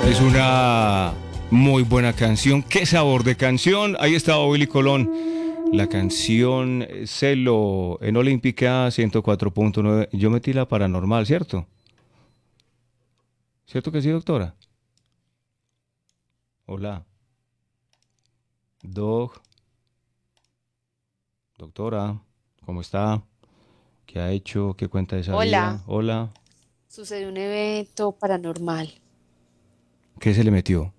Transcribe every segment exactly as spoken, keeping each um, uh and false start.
Es una muy buena canción. ¡Qué sabor de canción! Ahí estaba Willy Colón. La canción Celo en Olímpica ciento cuatro punto nueve. Yo metí la paranormal, ¿cierto? ¿Cierto que sí, doctora? Hola. Doc. Doctora, ¿cómo está? ¿Qué ha hecho? ¿Qué cuenta de esa vida? Hola, Hola. sucedió un evento paranormal. ¿Qué se le metió?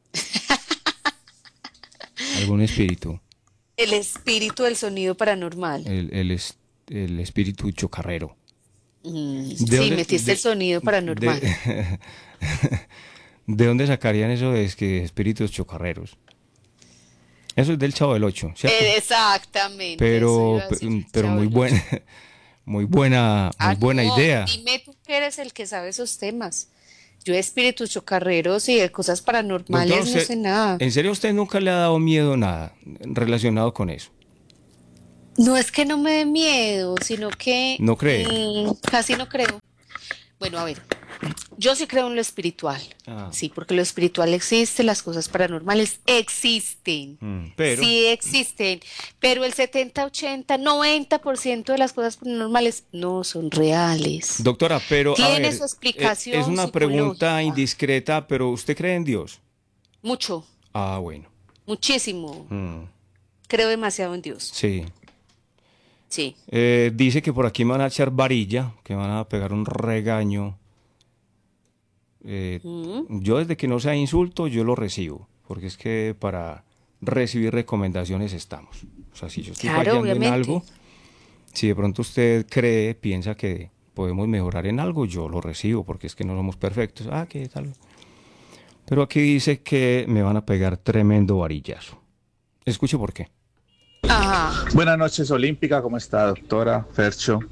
¿Algún espíritu? El espíritu del sonido paranormal. El, el, es- el espíritu chocarrero. Mm, ¿De sí, dónde, metiste el de, sonido paranormal. de, ¿De dónde sacarían eso de es que espíritus chocarreros? Eso es del Chavo del Ocho, ¿cierto? Eh, Exactamente, eso Pero, iba a pe- decir el pero Chavo muy del Ocho. buena, muy buena, muy Ah, buena no, idea. dime tú que eres el que sabe esos temas. Yo de espíritus chocarreros y de cosas Doctor, paranormales no usted, sé nada. ¿en serio a usted nunca le ha dado miedo nada relacionado con eso? No es que no me dé miedo, sino que ¿No cree? mm, casi no creo. Bueno, a ver, yo sí creo en lo espiritual, Ah, sí, porque lo espiritual existe, las cosas paranormales existen, mm, pero, sí existen, pero el setenta, ochenta, noventa por ciento de las cosas paranormales no son reales. doctora, pero a Tiene su ver, eh, es explicación una pregunta psicológica, indiscreta, pero ¿usted cree en Dios? mucho, Ah, bueno. muchísimo. Mm, Creo demasiado en Dios, sí. sí. Eh, dice que por aquí me van a echar varilla, que me van a pegar un regaño. Eh, Mm, yo desde que no sea insulto, yo lo recibo, porque es que para recibir recomendaciones estamos. O sea, si yo estoy claro, fallando en obviamente. algo, si de pronto usted cree, piensa que podemos mejorar en algo, yo lo recibo, porque es que no somos perfectos. Ah, ¿qué tal? Pero aquí dice que me van a pegar tremendo varillazo. Escuche por qué. Ajá. Buenas noches, Olímpica. ¿Cómo está, doctora Fercho?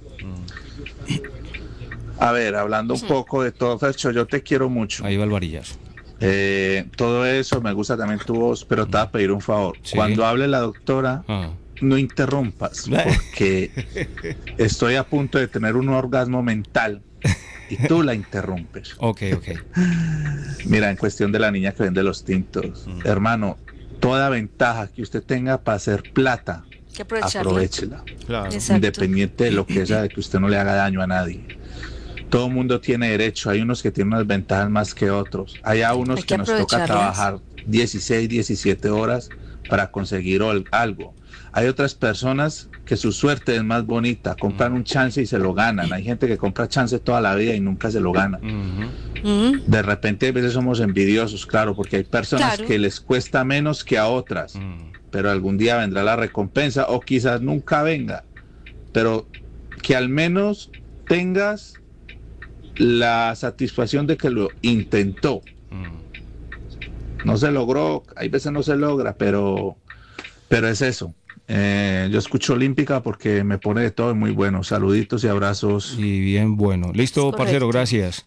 A ver, hablando un poco de todo, Fercho, yo te quiero mucho. Ahí va el varillazo. Eh, todo eso, me gusta también tu voz, pero te voy a pedir un favor. Sí. Cuando hable la doctora, Ah. no interrumpas, porque estoy a punto de tener un orgasmo mental y tú la interrumpes. Ok, ok. Mira, en cuestión de la niña que vende los tintos, hermano, toda ventaja que usted tenga para hacer plata, Hay que aprovecharla. aprovéchela. Claro. Exacto. Independiente de lo que sea, de que usted no le haga daño a nadie. Todo el mundo tiene derecho, hay unos que tienen unas ventajas más que otros. Hay a unos Hay que, que nos toca aprovecharlas. trabajar dieciséis, diecisiete horas para conseguir algo. Hay otras personas que su suerte es más bonita, compran un chance y se lo ganan. Hay gente que compra chance toda la vida y nunca se lo gana. Ujú. Mm, De repente a veces somos envidiosos, claro, porque hay personas claro. que les cuesta menos que a otras, Mm. pero algún día vendrá la recompensa o quizás nunca venga, pero que al menos tengas la satisfacción de que lo intentó. Mm. No se logró, hay veces no se logra, pero, pero es eso. Eh, yo escucho Olímpica porque me pone de todo muy bueno. Saluditos y abrazos. Y bien, bueno. Es Listo, parcero, correcto. gracias.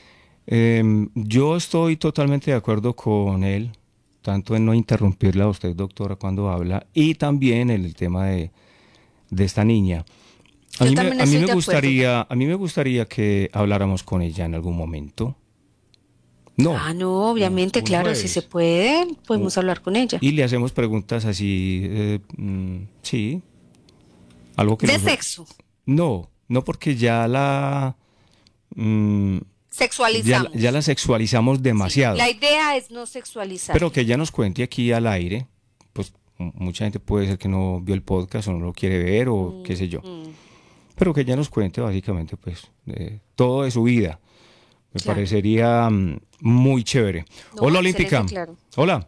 Em, yo estoy totalmente de acuerdo con él, tanto en no interrumpirla a usted, doctora, cuando habla, y también en el tema de, de esta niña. A Yo mí me, también a mí estoy me de acuerdo. gustaría, a mí me gustaría que habláramos con ella en algún momento. No, Ah, no, un, obviamente, un claro, si se jueves. puede, Un- podemos hablar con ella. y le hacemos preguntas así, eh, mm, sí, algo que De nos... sexo, No, no porque ya la... mm, ya, la- ya sexualizamos. la sexualizamos Sí, demasiado. la idea es no Pero sexualizarla. que ella nos cuente aquí al aire, pues m- mucha gente puede ser que no vio el podcast o no lo quiere ver o qué Mm, sé yo. mm, Pero que ella nos cuente básicamente pues de todo de su vida. Me claro. parecería mm, muy chévere. No, Hola excelente, Olímpica. claro. Hola,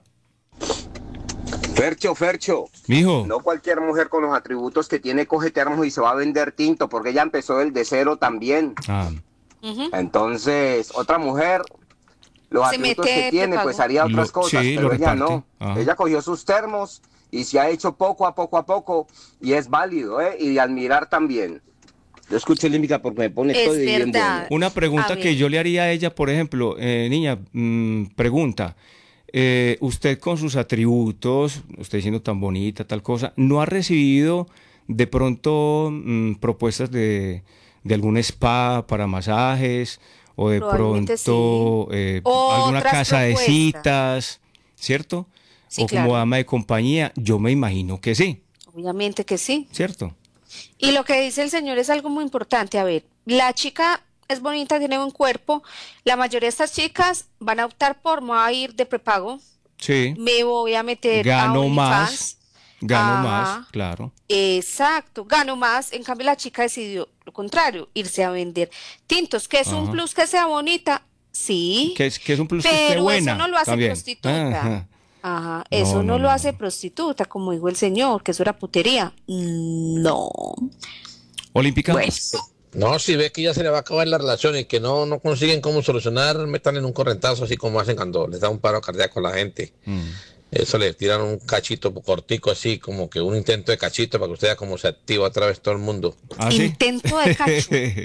Fercho, Fercho, mijo. no cualquier mujer con los atributos que tiene coge termos y se va a vender tinto, porque ella empezó desde cero también. Ah, Ujú. Entonces, otra mujer, los Se atributos que mete tiene, pues prepago. haría otras lo, cosas, sí, lo pero ella reparte. no. Ajá. Ella cogió sus termos y se ha hecho poco a poco a poco y es válido, ¿eh? Y de admirar también. Yo escuché límica porque me pone todo Es y bien bueno. verdad. Una A pregunta que ver, yo le haría a ella, por ejemplo, eh, niña, mm, pregunta, eh, usted con sus atributos, usted siendo tan bonita, tal cosa, ¿no ha recibido de pronto mm, propuestas de, de algún spa para masajes o de Probablemente pronto sí. eh, Otras alguna casa de propuestas. citas, ¿cierto? Sí, O como claro. dama de compañía, yo me imagino que sí, Obviamente que sí. ¿cierto? Y lo que dice el señor es algo muy importante. A ver, la chica es bonita, tiene buen cuerpo. La mayoría de estas chicas van a optar por, me voy a ir de prepago, Sí, me voy a meter a gano más, OnlyFans. gano más, Ajá, claro. exacto, gano más. En cambio, la chica decidió lo contrario, irse a vender tintos, que es un Ajá. plus que sea bonita, sí, Que es, que es un plus que esté pero eso no buena lo hace también. prostituta. Ajá. Ajá, No, eso no no, lo no, hace no. prostituta, como dijo el señor, que eso era putería. No. Olímpica. Bueno, No, si ve que ya se le va a acabar la relación y que no, no consiguen cómo solucionar, metan en un correntazo así como hacen cuando les da un paro cardíaco a la gente. Mm. Eso le tiran un cachito cortico así, como que un intento de cachito para que usted vea cómo se activa otra vez todo el mundo. ¿Ah, sí? intento de cacho.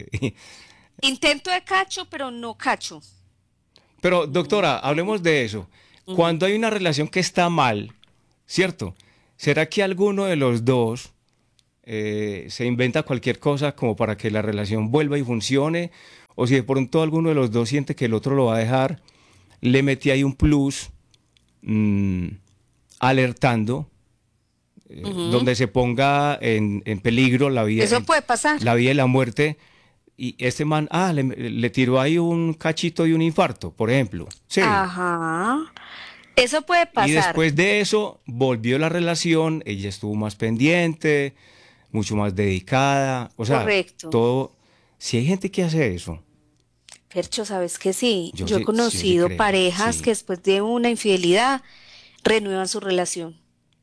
Intento de cacho, pero no cacho. Pero, doctora, hablemos de eso. Cuando hay una relación que está mal, ¿cierto? ¿Será que alguno de los dos eh, se inventa cualquier cosa como para que la relación vuelva y funcione? O si de pronto alguno de los dos siente que el otro lo va a dejar, le metí ahí un plus mmm, alertando, eh, Ujú. donde se ponga en, en peligro la vida, Eso puede pasar. la vida y la muerte. Y este man, ah, le, le tiró ahí un cachito y un infarto, por ejemplo. Sí. Ajá. Eso puede pasar. Y después de eso volvió la relación, ella estuvo más pendiente, mucho más dedicada. O sea, Correcto. todo. Si hay gente que hace eso, Fercho, ¿sabes que sí? Yo Yo he sí- sí, yo sí conocido creo, parejas sí. que después de una infidelidad renuevan su relación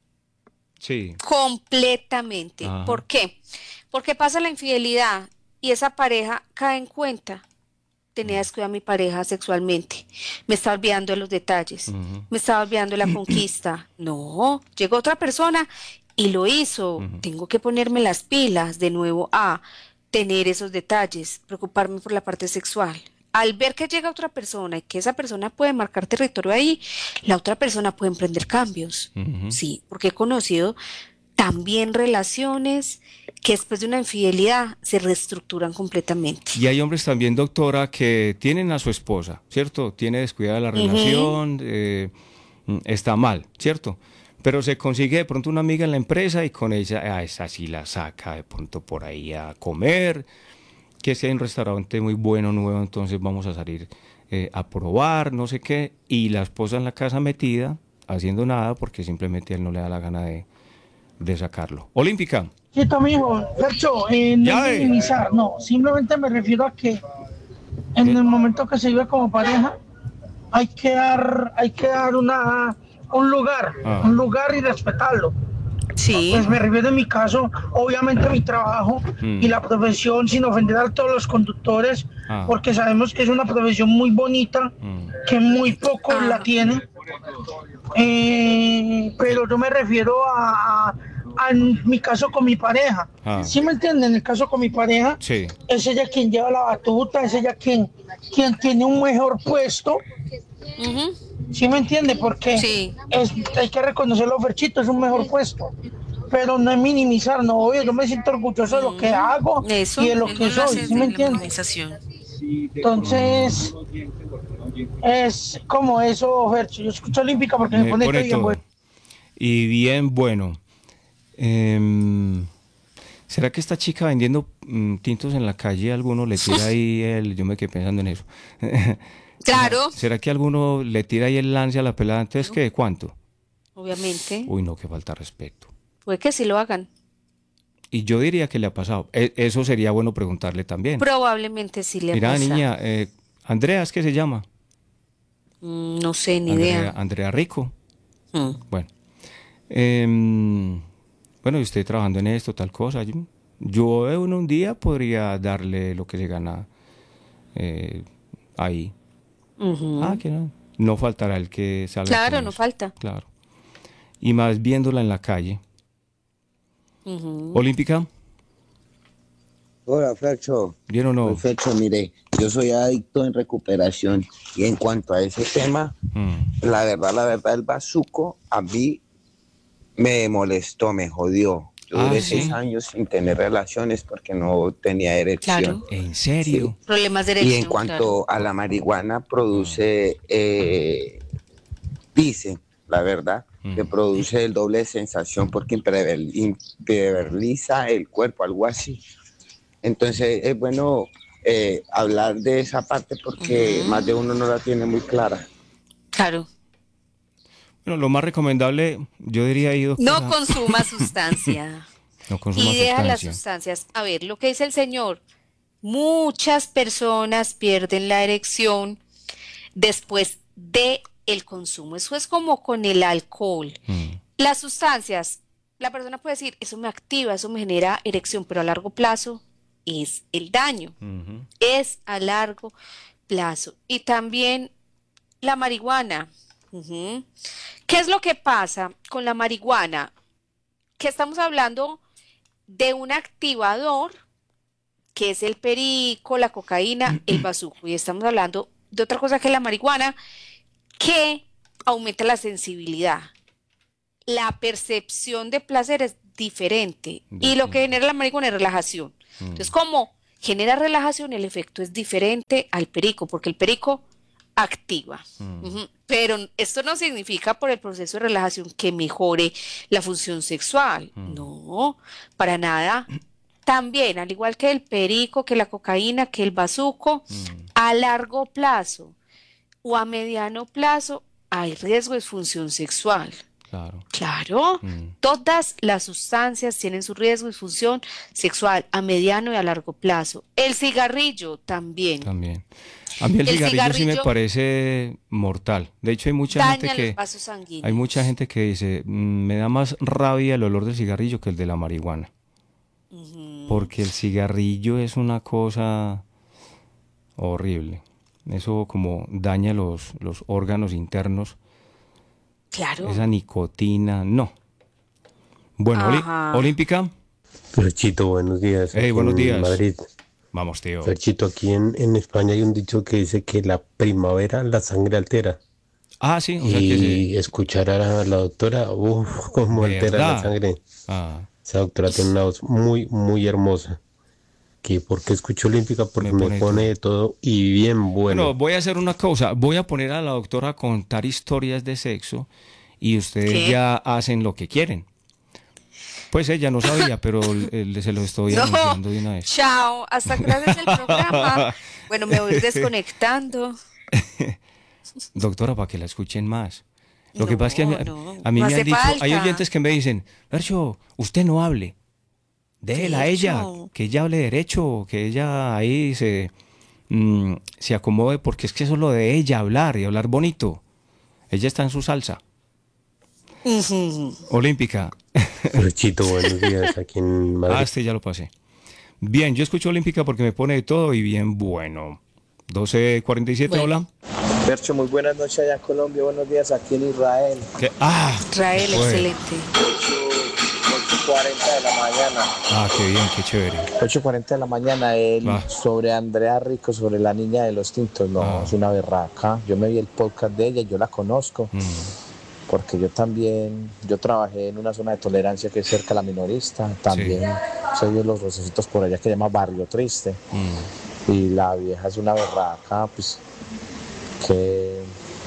sí. completamente. Ajá. ¿Por qué? Porque pasa la infidelidad y esa pareja cae en cuenta. Tenía descuidado a mi pareja sexualmente. Me estaba olvidando de los detalles. Ujú. Me estaba olvidando de la conquista. No, llegó otra persona y lo hizo. Ujú. Tengo que ponerme las pilas de nuevo a tener esos detalles, preocuparme por la parte sexual. Al ver que llega otra persona y que esa persona puede marcar territorio ahí, la otra persona puede emprender cambios. Ujú. Sí, porque he conocido también relaciones que después de una infidelidad se reestructuran completamente. Y hay hombres también, doctora, que tienen a su esposa, ¿cierto? Tiene descuidada la Ujú. relación, eh, mm, está mal, ¿cierto? Pero se consigue de pronto una amiga en la empresa y con ella, a esa sí la saca de pronto por ahí a comer, que si hay un restaurante muy bueno, nuevo, entonces vamos a salir eh, a probar, no sé qué, y la esposa en la casa metida, haciendo nada, porque simplemente a él no le da la gana de, de sacarlo. Olímpica. Quieto, mijo, Fercho, eh, no Ya es ve. minimizar, no, simplemente me refiero a que en Eh. el momento que se vive como pareja, hay que dar, hay que dar una, un lugar, Ah. un lugar y respetarlo. Sí. Pues me refiero en mi caso, obviamente mi trabajo Mm. y la profesión, sin ofender a todos los conductores, Ah. porque sabemos que es una profesión muy bonita, Mm. que muy pocos Ah. la tienen. Eh, pero yo me refiero a, a- a en mi caso con mi pareja. Ah. ¿Sí me entienden? En el caso con mi pareja, Sí. es ella quien lleva la batuta, es ella quien, quien tiene un mejor puesto. Ujú. ¿Sí me entiende? Porque Sí. es, hay que reconocerlo, Ferchito, es un mejor puesto. Pero no es minimizar, no, obvio, yo me siento orgulloso de lo que hago Eso, y de lo él que no lo soy, hace ¿sí me de la entiende? minimización. Entonces, es como eso, Fercho. Yo escucho Olímpica porque me, Me pone, pone bien todo. bueno. Y bien bueno. Em, ¿será que esta chica vendiendo mm, tintos en la calle, alguno le tira ahí el... Yo me quedé pensando en eso. Claro, ¿Será que alguno le tira ahí el lance a la pelada? Entonces, ¿qué? ¿Cuánto? obviamente. Uy, no, que falta respeto. Puede que sí lo hagan. Y yo diría que le ha pasado. E- eso sería bueno preguntarle también. Probablemente sí le Mira, pasa. niña, eh, Andrea, ¿es que se llama? Mm, no sé, ni Andrea, idea. Andrea Rico. Mm. Bueno. Em, bueno, yo estoy trabajando en esto, tal cosa. Yo, yo en un día podría darle lo que se gana eh, ahí. Ujú. Ah, que no. No faltará el que salga. Claro, con no eso. falta. Claro. Y más viéndola en la calle. Ujú. Olímpica, Hola, Fercho. ¿bien o no? Pues, Fercho, mire, yo soy adicto en recuperación y en cuanto a ese tema, Mm, la verdad, la verdad, el bazuco a mí me molestó, me jodió. Yo Ah, duré ¿sí? seis años sin tener relaciones porque no tenía erección. Claro. ¿En serio? Problemas de Y erección, en cuanto claro. a la marihuana, produce, eh, dicen, la verdad, que Mm. produce el doble de sensación porque imprevel- impermeabiliza el cuerpo, algo así. Entonces es bueno eh, hablar de esa parte porque más de Ujú, uno no la tiene muy clara. claro. Bueno, lo más recomendable, yo diría ahí, No doctora, consuma sustancia. no consuma Y deja las sustancia. sustancias. A ver, lo que dice el Señor. Muchas personas pierden la erección después de el consumo. Eso es como con el alcohol. Mm. Las sustancias, la persona puede decir, eso me activa, eso me genera erección, pero a largo plazo es el daño. Ujú. Es a largo plazo. Y también la marihuana. Ujú. ¿Qué es lo que pasa con la marihuana? Que estamos hablando de un activador que es el perico, la cocaína, el bazuco. Y estamos hablando de otra cosa que es la marihuana, que aumenta la sensibilidad. La percepción de placer es diferente. Y lo que Distinto. genera la marihuana es relajación. Mm. Entonces, como genera relajación, el efecto es diferente al perico, porque el perico activa. Mm. Ujú. Pero esto no significa por el proceso de relajación que mejore la función sexual. Mm. No, para nada. También, al igual que el perico, que la cocaína, que el bazuco, Mm. a largo plazo o a mediano plazo hay riesgo de disfunción sexual. Claro. Claro, Mm. todas las sustancias tienen su riesgo de disfunción sexual a mediano y a largo plazo. El cigarrillo también. También. A mí el, El cigarrillo, sí me cigarrillo parece mortal. De hecho, hay mucha gente daña los que vasos sanguíneos. hay mucha gente que dice, "Mm, me da más rabia el olor del cigarrillo que el de la marihuana." Ujú. Porque el cigarrillo es una cosa horrible. Eso como daña los, los órganos internos. Claro. Esa nicotina, no. Bueno, Oli- Ajá. Olímpica. Ferchito, buenos días. Hey, Aquí buenos en días. Madrid. Vamos, tío. Ferchito, aquí en, en España hay un dicho que dice que la primavera la sangre altera. Ah, sí, o sea que Y se... escuchar a la doctora, uff, cómo altera la ¿Verdad? sangre. Ah, Esa doctora tiene una voz muy, muy hermosa. ¿Que ¿Por qué escucho Olímpica? Porque me me pone pone todo. de todo y bien Bueno, bueno. voy a hacer una cosa. Voy a poner a la doctora a contar historias de sexo y ustedes ¿Qué? ya hacen lo que quieren. Pues ella no sabía, pero eh, se lo estoy No, anunciando de una vez. chao, hasta clases del programa. Bueno, me voy desconectando. Doctora, para que la escuchen más. Lo que pasa es que a mí, No, no, a mí no me han hace dicho, hay falta. oyentes que me dicen, Fercho, usted no hable, déjela a ella, Fercho. que ella hable derecho, que ella ahí se, mm, se acomode, porque es que eso es lo de ella, hablar y hablar bonito. Ella está en su salsa. Ujú. Olímpica. Ferchito, buenos días. Aquí en Ah, Madrid. este ya lo pasé. Bien, yo escucho Olímpica porque me pone de todo y bien bueno. doce cuarenta y siete, Bueno. hola. Percho, muy buenas noches allá en Colombia, buenos días aquí en Israel. ¿Qué? Ah, Israel, bueno. excelente. ocho cuarenta de la mañana. Ah, qué bien, qué chévere. ocho cuarenta de la mañana, él Ah. sobre Andrea Rico, sobre la niña de los tintos. No, Ah. es una berraca. Yo me vi el podcast de ella, yo la conozco. Mm, Porque yo también, yo trabajé en una zona de tolerancia que es cerca a la minorista. También soy de los rocecitos por allá que se llama Barrio Triste. mm. Y la vieja es una berraca, pues, que...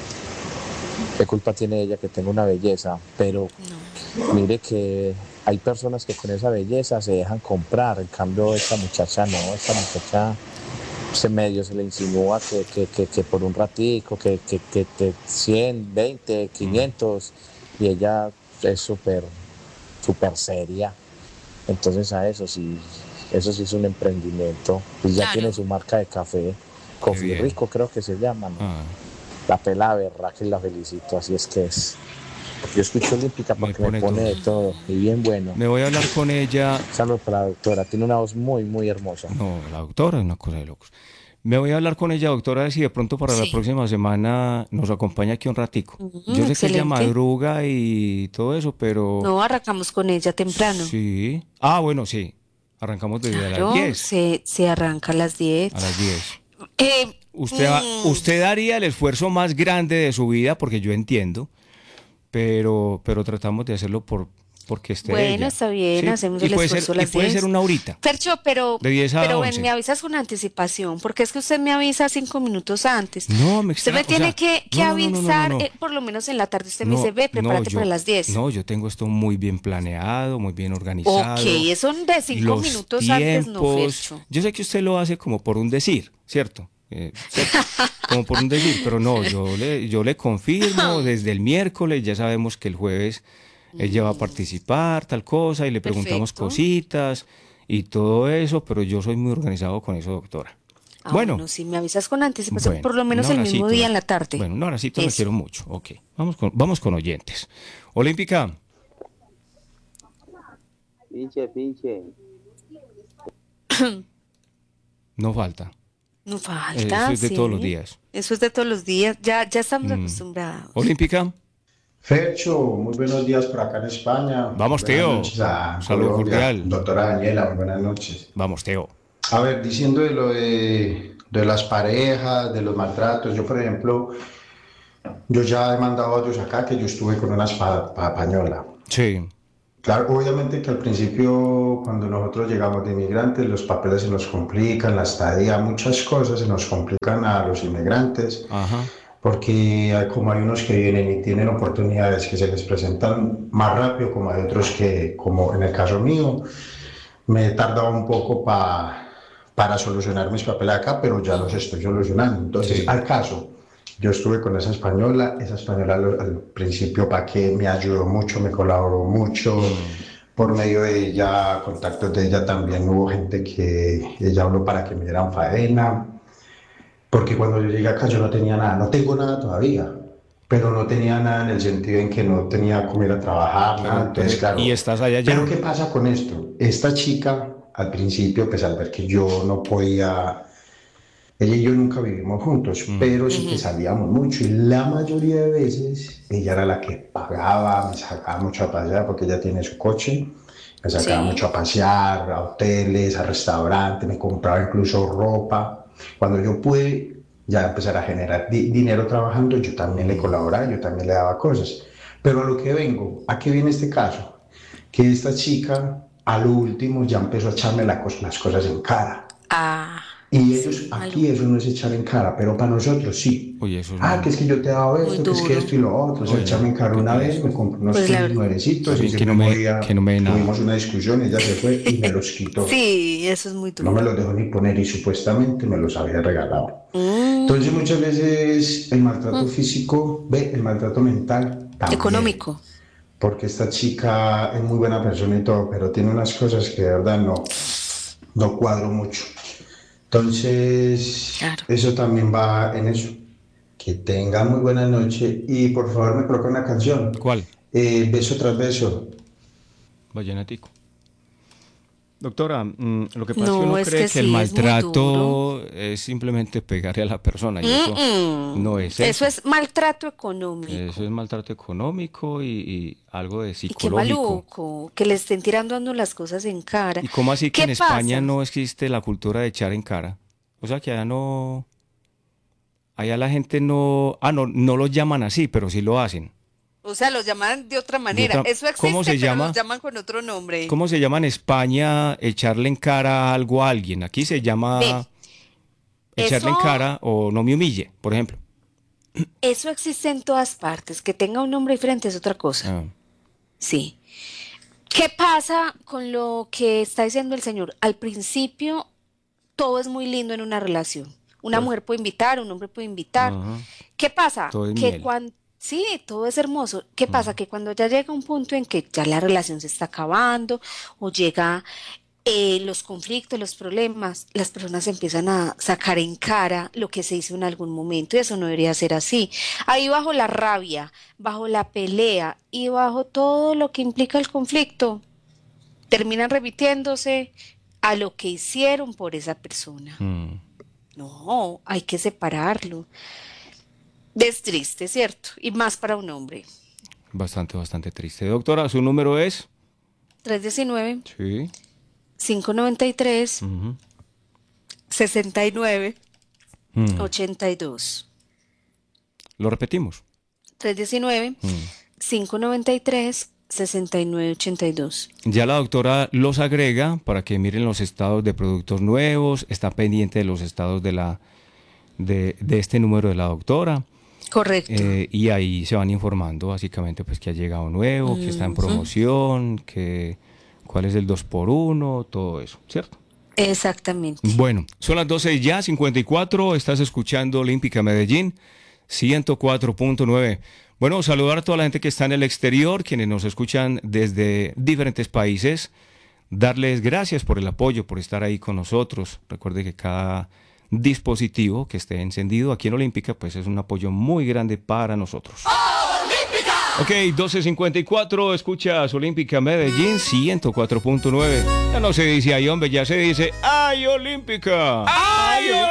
¿Qué culpa tiene ella que tenga una belleza? Pero mire que hay personas que con esa belleza se dejan comprar. En cambio, esta muchacha no, esta muchacha se medio se le insinúa que, que, que, que por un ratico, que, que, que, que cien, veinte, quinientos, y ella es súper, súper seria. Entonces a eso sí, eso sí es un emprendimiento. Pues ya Claro. tiene su marca de café, Coffee bien. Rico creo que se llama, ¿no? Ah, La pela berraca y la felicito, así es que es. Yo escucho Olímpica Me porque me pone pone, todo. de todo y bien bueno. me voy a hablar con ella. Saludos para la doctora, tiene una voz muy, muy hermosa. No, la doctora es una cosa de locos. Me voy a hablar con ella, doctora, a ver si de pronto para la Sí. próxima semana nos acompaña aquí un ratico. Ujú, Yo sé que ella excelente. madruga y todo eso, pero... No, arrancamos con ella temprano. Sí. Ah, bueno, sí. Arrancamos desde Claro, las diez. se, se arranca a las diez. A las diez. Eh, Usted, va- mm, usted daría el esfuerzo más grande de su vida, porque yo entiendo, pero, pero tratamos de hacerlo por, porque esté Bueno, ella. está bien, Sí, hacemos y el puede esfuerzo ser, a y las puede diez. ser una horita, Fercho, pero, de diez a pero ven, once. me avisas con anticipación, porque es que usted me avisa cinco minutos antes. No, me Usted me extraña, o tiene sea, que, que no, no, no, no, no, no, avisar, no. eh, por lo menos en la tarde usted me No, dice, ve, no, prepárate para yo, las diez. no, yo tengo esto muy bien planeado, muy bien organizado. Ok, eso de cinco Los minutos antes no, tiempos. Fercho. Yo sé que usted lo hace como por un decir, ¿cierto? Eh, ¿cierto? Como por un decir, pero no, yo le, yo le confirmo desde el miércoles, ya sabemos que el jueves ella va a participar, tal cosa, y le preguntamos Perfecto. cositas y todo eso, pero yo soy muy organizado con eso, doctora. Ah, bueno, bueno, si me avisas con anticipación, bueno, por lo menos un el mismo abracito, día la- en la tarde. Bueno, un abracito, la Eso. quiero mucho. Ok, vamos con, vamos con oyentes. Olímpica, Pinche, pinche. no falta. No Eh, falta, Eso es de sí. todos los días. Eso es de todos los días, ya, ya estamos Mm. acostumbrados. Olímpica, Fercho, muy buenos días por acá en España. vamos, Buenas Teo. noches a Salud Colombia. cordial. Doctora Daniela, muy buenas noches. Vamos, Teo. A ver, diciendo de lo de, de las parejas, de los maltratos, yo por ejemplo, yo ya he mandado audios acá que yo estuve con una espa- pa- española. Sí. Claro, obviamente que al principio, cuando nosotros llegamos de inmigrantes, los papeles se nos complican, la estadía, muchas cosas se nos complican a los inmigrantes. Ajá. Porque hay- como hay unos que vienen y tienen oportunidades que se les presentan más rápido, como hay otros que, como en el caso mío, me he tardado un poco pa- para solucionar mis papeles acá, pero ya los estoy solucionando. Entonces, Sí. al caso, yo estuve con esa española, esa española al, al principio para que me ayudó mucho, me colaboró mucho. Por medio de ella, contactos de ella también hubo gente que ella habló para que me dieran faena. Porque cuando yo llegué acá yo no tenía nada, no tengo nada todavía, pero no tenía nada en el sentido en que no tenía cómo ir a trabajar, Pero nada. Entonces, entonces, claro. y estás allá ya. Pero ¿qué pasa con esto? Esta chica, al principio, pues al ver que yo no podía, ella y yo nunca vivimos juntos, pero sí que salíamos mucho y la mayoría de veces ella era la que pagaba, me sacaba mucho a pasear porque ella tiene su coche, me sacaba Sí. mucho a pasear, a hoteles, a restaurantes, me compraba incluso ropa. Cuando yo pude ya empezar a generar di- dinero trabajando, yo también le colaboraba, yo también le daba cosas. Pero a lo que vengo, ¿a qué viene este caso? Que esta chica, a lo último, ya empezó a echarme la cos- las cosas en cara. Ah, Y ellos, aquí eso no es echar en cara, pero para nosotros sí. Oye, eso es Ah, muy- que es que yo te he dado Muy esto, que es que duro. esto y lo otro. O sea, Oye, echarme en cara ¿qué una tal vez, eso? me compré unos Pues la verdad. nuevecitos Está y bien ese que no mismo me- día que no me dé nada. tuvimos una discusión, ella se fue y me los quitó. sí, eso es muy No me duro. los dejó ni poner y supuestamente me los había regalado. Mm, Entonces muchas veces el maltrato físico, ve, el maltrato mental también. económico. Porque esta chica es muy buena persona y todo, pero tiene unas cosas que de verdad no, no cuadro mucho. Entonces, Claro. eso también va en eso. Que tenga muy buena noche y por favor me coloca una canción. ¿Cuál? Eh, beso tras beso. Vallenatico. Doctora, mm, lo que pasa es que No, uno es cree que que, sí, el es muy maltrato es simplemente pegarle a la persona y eso Mm-mm. no es Eso eso. es maltrato económico. Eso es maltrato económico y, y algo de Y qué psicológico. maluco, que le estén tirando a uno las cosas en cara. ¿Y cómo así que ¿Qué en España pasa? no existe la cultura de echar en cara? O sea que allá no, allá la gente no, ah, no, no lo llaman así, pero sí lo hacen. O sea, los llaman de otra manera. otra- Eso existe, ¿cómo se pero llama? los llaman con otro nombre. ¿Cómo se llama en España echarle en cara algo a alguien? Aquí se llama Ve, echarle en eso- cara o no me humille, por ejemplo. Eso existe en todas partes. Que tenga un nombre diferente es otra cosa. Ah, Sí. ¿Qué pasa con lo que está diciendo el señor? Al principio, todo es muy lindo en una relación. Una Pues- mujer puede invitar, un hombre puede invitar. ajá. ¿Qué pasa? Todo es Que miel. cuando sí, todo es hermoso. ¿Qué pasa? Que cuando ya llega un punto en que ya la relación se está acabando o llega eh, los conflictos, los problemas, las personas empiezan a sacar en cara lo que se hizo en algún momento y eso no debería ser así. Ahí bajo la rabia, bajo la pelea y bajo todo lo que implica el conflicto, terminan repitiéndose a lo que hicieron por esa persona. Mm. No, hay que separarlo. Es triste, ¿cierto? Y más para un hombre. Bastante, bastante triste. Doctora, ¿su número es? tres uno nueve, Sí. cinco nueve tres, Ujú. seis nueve Mm. ocho dos. Lo repetimos. tres uno nueve, Mm. cinco nueve tres, sesenta y nueve ochenta y dos. Ya la doctora los agrega para que miren los estados de productos nuevos, está pendiente de los estados de, la, de, de este número de la doctora. Correcto. Eh, y ahí se van informando básicamente pues que ha llegado nuevo, uh-huh. que está en promoción, que cuál es el dos por uno, todo eso, ¿cierto? Exactamente. Bueno, son las doce ya, cincuenta y cuatro, estás escuchando Olímpica Medellín, ciento cuatro punto nueve. Bueno, saludar a toda la gente que está en el exterior, quienes nos escuchan desde diferentes países, darles gracias por el apoyo, por estar ahí con nosotros. Recuerde que cada dispositivo que esté encendido aquí en Olímpica, pues es un apoyo muy grande para nosotros. ¡Olímpica! Ok, doce cincuenta y cuatro, escuchas Olímpica Medellín, ciento cuatro punto nueve. Ya no se dice ay, hombre, ya se dice ¡ay, Olímpica! ¡Ay,